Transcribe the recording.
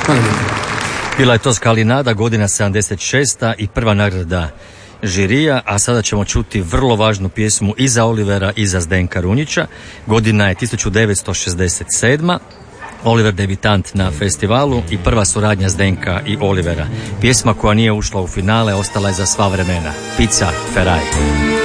Hvala lijepo. Bila je to Skalinada, godina 76. i prva nagrada žirija, a sada ćemo čuti vrlo važnu pjesmu i za Olivera i za Zdenka Runjića. Godina je 1967. Oliver debitant na festivalu i prva suradnja Zdenka i Olivera. Pjesma koja nije ušla u finale ostala je za sva vremena. Pizza Ferrari.